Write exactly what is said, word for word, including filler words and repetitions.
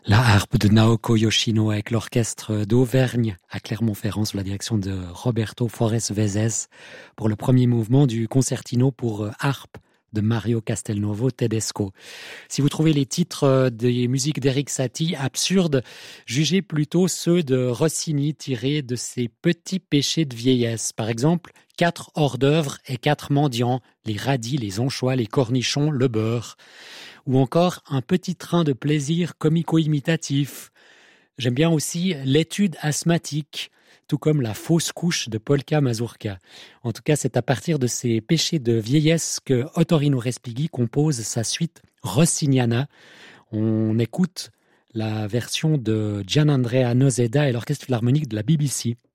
La harpe de Naoko Yoshino avec l'orchestre d'Auvergne à Clermont-Ferrand sous la direction de Roberto Flores Vezes pour le premier mouvement du concertino pour harpe de Mario Castelnuovo Tedesco. Si vous trouvez les titres des musiques d'Erik Satie absurdes, jugez plutôt ceux de Rossini tirés de ses petits péchés de vieillesse. Par exemple, quatre hors-d'œuvre et quatre mendiants, les radis, les anchois, les cornichons, le beurre. Ou encore un petit train de plaisir comico-imitatif. J'aime bien aussi l'étude asthmatique, tout comme la fausse couche de Polka Mazurka. En tout cas, c'est à partir de ces péchés de vieillesse que Ottorino Respighi compose sa suite Rossiniana. On écoute la version de Gianandrea Noseda et l'orchestre philharmonique de la B B C.